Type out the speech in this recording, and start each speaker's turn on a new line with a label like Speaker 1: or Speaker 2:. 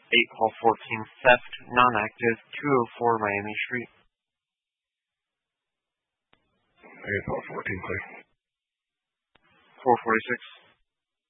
Speaker 1: 8 call 14 theft, non-active, 204 Miami Street.
Speaker 2: 8 call 14, clear.
Speaker 1: 446.